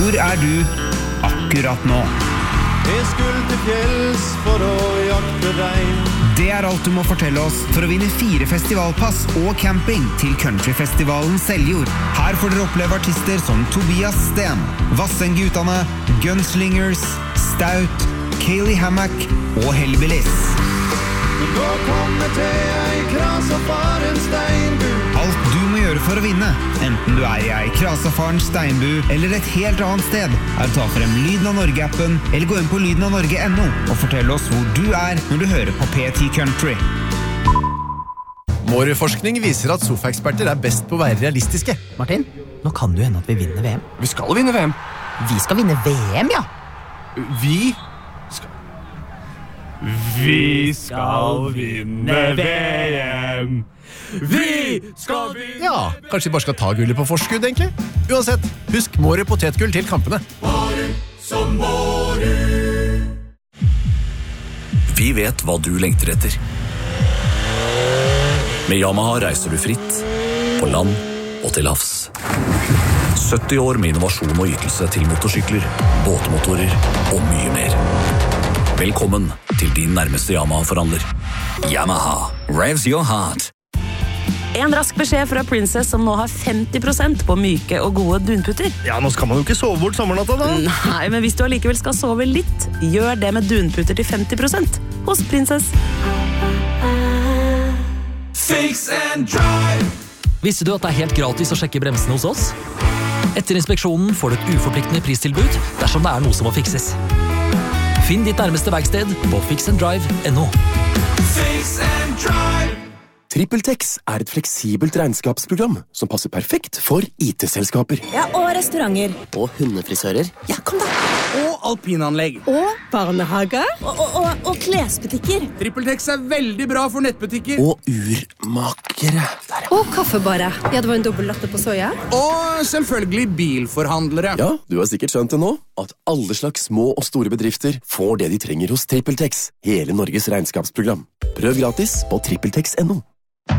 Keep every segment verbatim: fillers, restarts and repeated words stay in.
Hvor er du akkurat nå? Jeg skulle til fjells for å jakte rein. Det er alt du må fortelle oss for å vinne fire festivalpass og camping til Countryfestivalen Seljord. Her får dere oppleve artister som Tobias Sten, Vassendgutane, Gunslingers, Stout, Kaylee Hammack og Hellbillies. Nå kommer til ei krasafaren steinbu. Alt du må gjøre for å vinne, enten du er i ei krasafaren steinbu eller et helt annet sted, er å ta frem Lyden av Norge-appen eller gå inn på lyden av norge punktum no og fortelle oss hvor du er når du hører på P ti Country. Mårud-forskning viser at sofaeksperter er best på å være realistiske. Martin, nå kan det jo hende at vi vinner V M. Vi skal vinne V M. Vi skal vinne V M, ja. Vi Vi skal vinne V M. Vi skal vinne. Ja, kanskje vi bare skal ta gullet på forskudd, egentlig. Uansett, husk Mårud potetgull til kampene. Mårud som Mårud. Vi vet hva du lengter etter. Med Yamaha reiser du fritt, på land og til havs. sytti år med innovasjon og ytelse til motorsykler, båtmotorer og mye mer. Velkommen til din nærmeste Yamaha-forhandler. Yamaha, revs your heart. En rask beskjed fra Princess som nå har femti prosent på myke og gode dunputter. Ja, nå skal man jo ikke sove bort sommernatta da. Nei, men hvis du allikevel skal sove litt, gjør det med dunputter til femti prosent hos Princess. Fix and drive. Visste du at det er helt gratis å sjekke bremsene hos oss? Etter inspeksjonen får du et uforpliktende pristilbud dersom det er noe som må fikses. Finn ditt nærmeste verksted på fix and drive punktum no. Fix and drive. TrippelTex er et fleksibelt regnskapsprogram som passer perfekt for I T-selskaper. Ja, og restauranter. Og hundefrisører. Ja, kom da. Og alpinanlegg. Og barnehager. Og, og, og, og klesbutikker. TrippelTex er veldig bra for nettbutikker. Og urmakere. Der, ja. Og kaffebarer. Ja, det var en dobbelt latte på soja. Og selvfølgelig bilforhandlere. Ja, du har sikkert skjønt det nå, at alle slags små og store bedrifter får det de trenger hos TrippelTex. Hele Norges regnskapsprogram. Prøv gratis på trippeltex punktum no.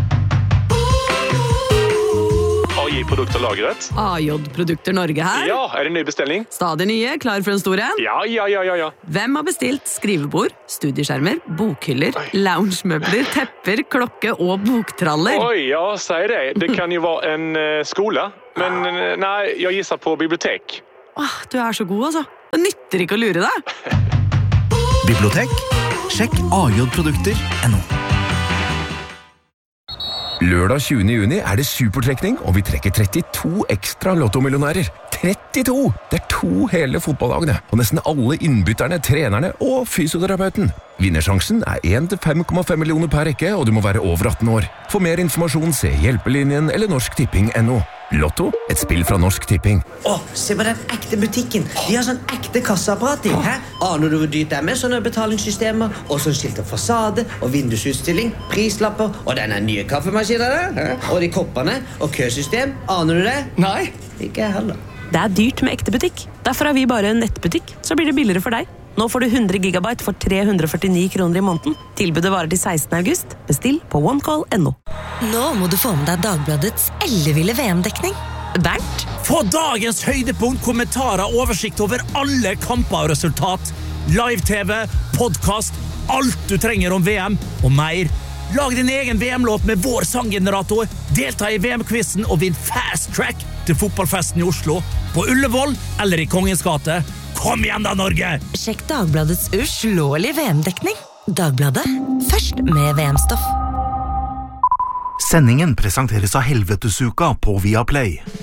A J-produkter lagret. A J-produkter Norge her. Ja, er det en ny bestelling? Stadig nye, klar for en stor en? Ja, ja, ja, ja, ja. Hvem har bestilt skrivebord, studieskjermer, bokhyller, loungemøbler, tepper, klokke og boktraller? Oi, ja, sier det. Det kan jo være en uh, skole, men uh, nei, jeg gisser på bibliotek. Åh, du er så god, altså. Det nytter ikke å lure deg. Bibliotek? Sjekk A J produkter punktum no. Lørdag tjuende juni er det supertrekning, og vi trekker trettito ekstra lottomillionærer. trettito! Det er to hele fotballagene, og nesten alle innbytterne, trenerne og fysioterapeuten. Vinnersjansen er en til fem komma fem millioner per rekke, og du må være over atten år. For mer informasjon, se Hjelpelinjen eller norsk tipping punktum no. Lotto, et spill fra Norsk Tipping. Åh, se på den ekte butikken. De har sånn ekte kasseapparat i. Hæ? Aner du hvor dyrt det er med sånne betalingssystemer, og sånn skilt av fasade, og vindusutstilling, prislapper, og denne nye kaffemaskinen der, hæ? Og de koppene, og køsystem. Aner du det? Nei. Ikke jeg heller. Det er dyrt med ekte butikk. Derfor er vi bare en nettbutikk, så blir det billigere for deg. Nå får du hundre gigabyte for tre hundre og førtini kroner i måneden. Tilbudet varer til sekstende august. Bestill på onecall punktum no. Nå må du få med deg Dagbladets elleville V M-dekning. Bernt? Få dagens høydepunkt, kommentarer, oversikt over alle kamper og resultat. Live-tv, podcast, alt du trenger om V M og mer. Lag din egen V M-låt med vår sanggenerator. Delta i V M-quizen og vinn fast track til fotballfesten i Oslo. På Ullevål eller i Kongens gate. Kom igjen da, Norge! Sjekk Dagbladets uslåelige V M-dekning. Dagbladet, først med V M-stoff. Sendingen presenteres av Helvetesuka på Viaplay.